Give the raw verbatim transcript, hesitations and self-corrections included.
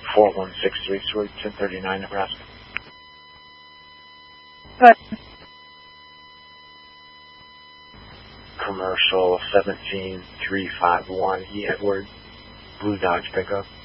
four one six three, Suite ten thirty-nine, Nebraska. Good. Commercial seventeen three five one, E. Edward, Blue Dodge pickup.